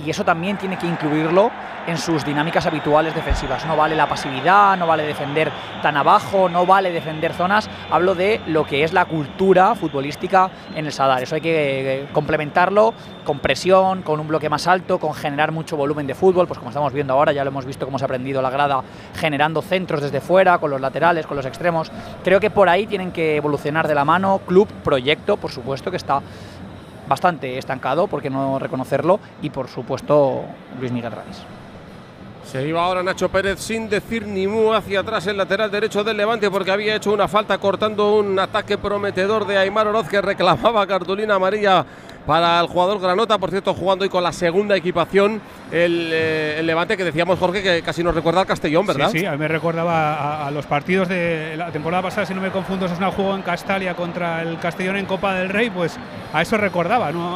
y eso también tiene que incluirlo en sus dinámicas habituales defensivas. No vale la pasividad, no vale defender tan abajo, no vale defender zonas. Hablo de lo que es la cultura futbolística en el Sadar. Eso hay que complementarlo con presión, con un bloque más alto, con generar mucho volumen de fútbol, pues como estamos viendo ahora, ya lo hemos visto cómo se ha aprendido la grada generando centros desde fuera, con los laterales, con los extremos. Creo que por ahí tienen que evolucionar de la mano club, proyecto, por supuesto, que está bastante estancado, por qué no reconocerlo, y por supuesto Luis Miguel Reyes. Se iba ahora Nacho Pérez sin decir ni mu hacia atrás el lateral derecho del Levante, porque había hecho una falta cortando un ataque prometedor de Aimar Oroz, que reclamaba cartulina amarilla para el jugador granota. Por cierto, jugando hoy con la segunda equipación el Levante, que decíamos, Jorge, que casi nos recuerda al Castellón, ¿verdad? Sí, a mí me recordaba a los partidos de la temporada pasada, si no me confundo, Osasuna jugó en Castalia contra el Castellón en Copa del Rey, pues a eso recordaba, ¿no?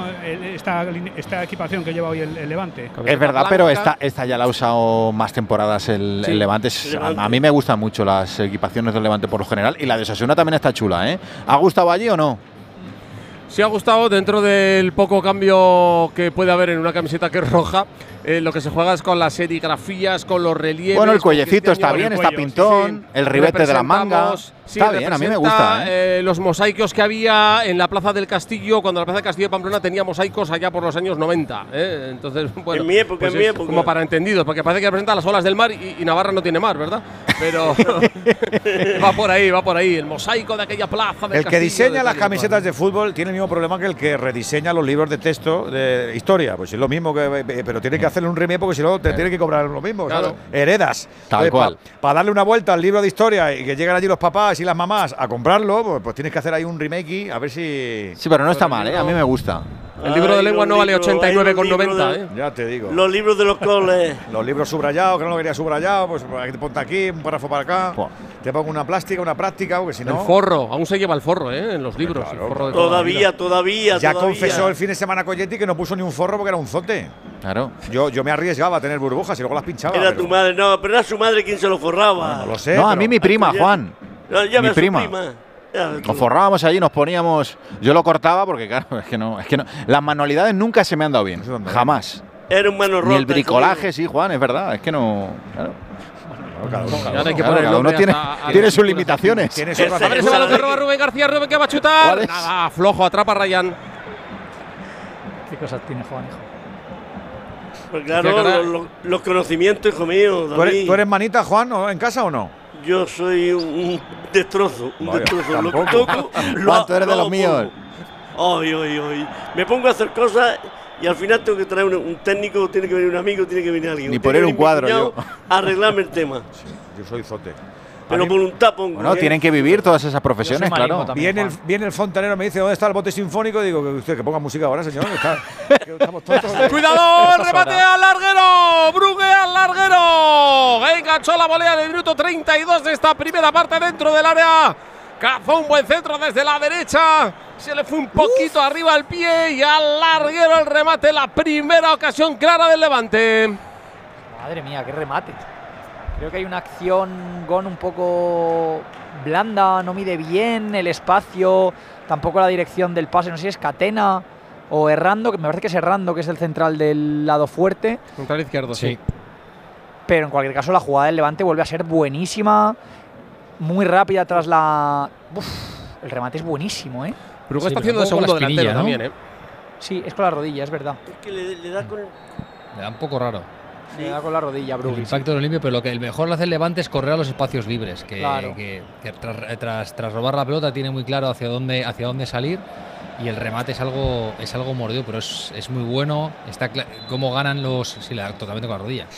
esta equipación que lleva hoy el Levante. Es verdad, pero esta ya la ha usado más temporadas el Levante. A mí me gustan mucho las equipaciones del Levante por lo general, y la de Osasuna también está chula, ¿eh? ¿Ha gustado allí o no? Sí, ha gustado, dentro del poco cambio que puede haber en una camiseta que es roja. Lo que se juega es con las serigrafías, con los relieves. Bueno, el cuellecito está bien, está pintón, el ribete de la manga. Sí, está bien, a mí me gusta. Los mosaicos que había en la Plaza del Castillo, cuando la Plaza del Castillo de Pamplona tenía mosaicos allá por los años 90. Entonces, bueno, en mi época, pues como para entendidos, porque parece que representa las olas del mar y Navarra no tiene mar, ¿verdad? Pero va por ahí, el mosaico de aquella plaza del El que Castillo diseña las camisetas de fútbol tiene el mismo problema que el que rediseña los libros de texto de historia. Pues es lo mismo, pero tiene que hacerle un remake, porque si no te tiene que cobrar lo mismo. Claro. ¿Sabes? Heredas. Tal cual. Para darle una vuelta al libro de historia y que lleguen allí los papás y las mamás a comprarlo, pues tienes que hacer ahí un remake, a ver si… Sí, pero no está mal, a mí me gusta. El libro de lengua no vale 89,90. Ya te digo. Los libros de los coles. Los libros subrayados, que no lo quería subrayado, pues te ponte aquí, un párrafo para acá. Te pongo una plástica, una práctica, porque si no… El forro, aún se lleva el forro, en los libros. Claro, el forro de todavía. Ya confesó el fin de semana Colletti que no puso ni un forro porque era un zote. Claro. Yo me arriesgaba a tener burbujas y luego las pinchaba. Era tu madre, no, pero era su madre quien se lo forraba. No lo sé. No, a mí mi prima, Juan. Mi prima. Nos forrábamos allí, nos poníamos… Yo lo cortaba porque, claro, es que no. Las manualidades nunca se me han dado bien. Jamás. Era un mano rota. Ni el bricolaje, sí, Juan, es verdad. Es que no… Claro. Cada uno tiene sus limitaciones. Tienes otra. A ver ese balón que roba Rubén García, Rubén que va a chutar. Nada, flojo, atrapa a Ryan. ¿Qué cosas tiene Juan, hijo? Pues claro, los conocimientos, hijo mío. ¿Tú eres manita, Juan, en casa o no? Yo soy un destrozo, destrozo. Lo toco, ¿Cuánto eres de los míos? Ay. Me pongo a hacer cosas y al final tengo que traer un técnico, tiene que venir un amigo, tiene que venir alguien. Ni poner un cuadro yo. A arreglarme el tema. Sí, yo soy zote. Pero voluntad pongo. Bueno, tienen que vivir todas esas profesiones, claro. Viene el fontanero, me dice, ¿dónde está el bote sinfónico? Y digo, que ponga música ahora, señor. Que estamos tontos. ¡Cuidado! ¡El remate al larguero! ¡Brugue al larguero! Enganchó la volea en el minuto 32 de esta primera parte dentro del área. Cazó un buen centro desde la derecha. Se le fue un poquito arriba al pie y al larguero el remate. La primera ocasión clara del Levante. Madre mía, qué remate. Creo que hay una acción Gon un poco blanda, no mide bien el espacio, tampoco la dirección del pase, no sé si es Catena o Errando, que me parece que es Errando, que es el central del lado fuerte. Central izquierdo, sí. Pero en cualquier caso la jugada del Levante vuelve a ser buenísima, muy rápida tras la… el remate es buenísimo, Pero está haciendo de segundo delantero, ¿no? También, Sí, es con la rodilla, es verdad. Es que le da con… Le da un poco raro. Le da con la rodilla, Brugge. El impacto de lo limpio, pero lo que el mejor lo hace el Levante es correr a los espacios libres, que tras robar la pelota tiene muy claro hacia dónde salir, y el remate es algo mordido, pero es muy bueno. Está cómo ganan los… Sí, totalmente con la rodilla.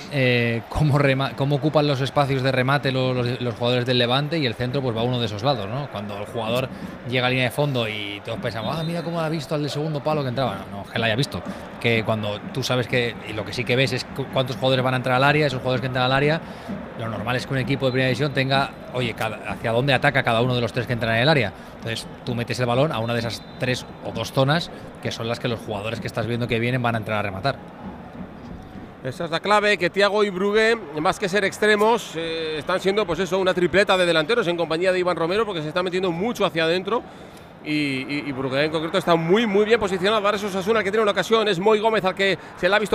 Cómo ocupan los espacios de remate los jugadores del Levante, y el centro pues va a uno de esos lados, ¿no? Cuando el jugador llega a línea de fondo y todos pensamos, mira cómo la ha visto al del segundo palo que entraba. No, que la haya visto. Que cuando tú sabes que… Y lo que sí que ves es cuántos jugadores van a entrar al área, esos jugadores que entran al área, lo normal es que un equipo de primera división tenga, hacia dónde ataca cada uno de los tres que entran en el área. Entonces tú metes el balón a una de esas 3 o 2 zonas que son las que los jugadores que estás viendo que vienen van a entrar a rematar. Esa es la clave, que Thiago y Brugue, más que ser extremos, están siendo pues eso, una tripleta de delanteros en compañía de Iván Romero, porque se está metiendo mucho hacia adentro. Y Brugue en concreto está muy bien posicionado. Ahora es Osasuna el que tiene una ocasión, es Moy Gómez al que se le ha visto